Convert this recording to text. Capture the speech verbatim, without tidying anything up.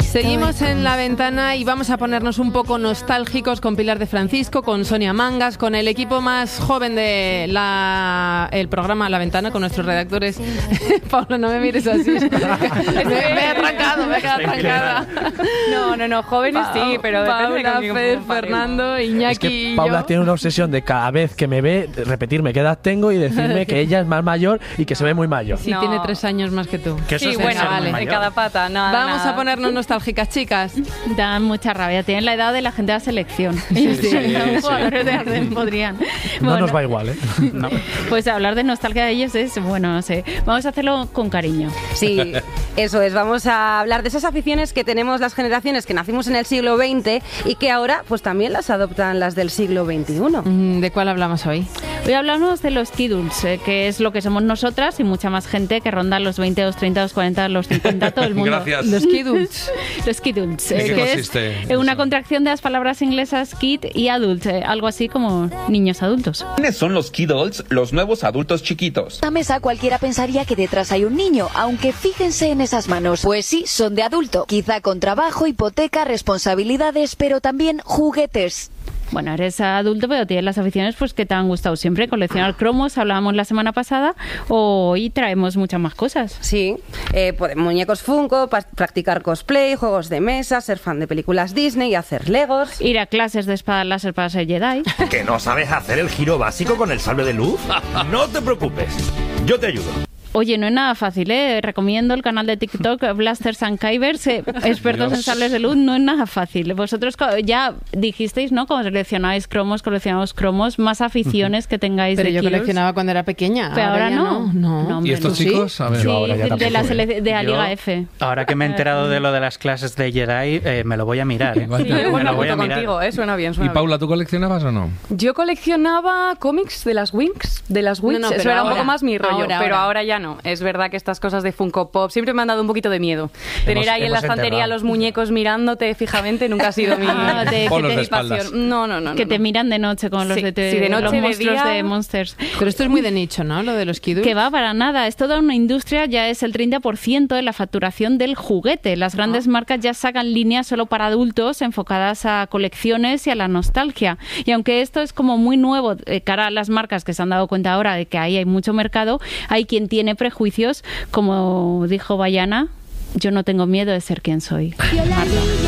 Seguimos en La Ventana y vamos a ponernos un poco nostálgicos con Pilar de Francisco, con Sonia Mangas, con el equipo más joven de la el programa La Ventana, con nuestros redactores. Paula, no me mires así. me, me he atrancado, me he quedado atrancada. No, no, no, jóvenes pa- sí, pero Paula, Fer, Fernando, Iñaki es que y Paula yo. tiene una obsesión de cada vez que me ve repetirme qué edad tengo y decirme que ella es más mayor y que se ve muy mayor. Sí, no. tiene tres años más que tú. Que eso sí, es bueno, vale. de cada pata. Nada, Vamos nada. a ponernos nostálgicas, chicas. Dan mucha rabia. Tienen la edad de la gente de la selección. Sí, sí, Son sí, jugadores de Arden, podrían. No Bueno, nos va igual, ¿eh? No. pues hablar de nostalgia de ellos es, bueno, no sé. Vamos a hacerlo con cariño. Sí, eso es. Vamos a hablar de esas aficiones que tenemos las generaciones que nacimos en el siglo veinte y que ahora pues también las adoptan las del siglo veintiuno. ¿De cuál hablamos hoy? Hoy hablamos de los kiduls, eh, que es lo que somos nosotras y mucha más gente que ronda los veinte, los treinta, los cuarenta, los cincuenta, todo el mundo. Gracias. Los kiduls. Los kiduls, ¿En eh, qué que consiste es eh, una eso? contracción de las palabras inglesas kid y adult, eh, algo así como niños adultos. ¿Quiénes son los kidults, los nuevos adultos chiquitos? La mesa cualquiera pensaría que detrás hay un niño, aunque fíjense en esas manos. Pues sí, son de adulto. Quizá con trabajo, hipoteca, responsabilidades, pero también juguetes. Bueno, eres adulto, pero tienes las aficiones pues que te han gustado siempre. Coleccionar cromos, hablábamos la semana pasada, hoy traemos muchas más cosas. Sí, eh, pues, muñecos Funko, pa- practicar cosplay, juegos de mesa, ser fan de películas Disney y hacer legos. Ir a clases de espada láser para ser Jedi. ¿Que no sabes hacer el giro básico con el sable de luz? No te preocupes, yo te ayudo. Oye, no es nada fácil, ¿eh? Recomiendo el canal de TikTok Blasters and Kybers, eh, expertos en sables de luz, no es nada fácil. Vosotros co- ya dijisteis, ¿no? Como coleccionáis cromos, coleccionamos cromos, más aficiones que tengáis Pero de yo Kidults. coleccionaba cuando era pequeña. Pero ahora ya no. No. No, hombre, ¿Y estos ¿tú sí? chicos? A ver. Sí, Yo ahora ya de, tampoco, la, ¿eh? sele- de la Yo, Liga F. Ahora que me he enterado de lo de las clases de Jedi, eh, me lo voy a mirar. ¿eh? Igual Sí, te- yo me lo voy a apunto mirar. contigo, ¿eh? Suena bien, suena ¿Y Paula, tú coleccionabas o no? bien. Yo coleccionaba cómics de las Winx, de las Winx, No, no, eso pero era un ahora, poco más mi rollo, ahora, pero ahora. ahora ya no. Es verdad que estas cosas de Funko Pop siempre me han dado un poquito de miedo. Tener ahí en la hemos estantería enterrado. los muñecos mirándote fijamente nunca ha sido mi, Ah, de- que Polos te- de espaldas. pasión. No, no, no. Que no, te no. miran de noche con los Sí, de, te- sí, de noche, los de monstruos día. de Monsters. Pero esto es muy de nicho, ¿no? Lo de los kiduls. Que va para nada, es toda una industria, ya es el treinta por ciento de la facturación del juguete. Las grandes marcas ya sacan líneas solo para adultos enfocadas a colecciones y a la nostalgia. Y aunque esto es como muy nuevo, eh, cara a las marcas que se han dado cuenta ahora de que ahí hay mucho mercado, hay quien tiene prejuicios, como dijo Bayana, yo no tengo miedo de ser quien soy. Marta.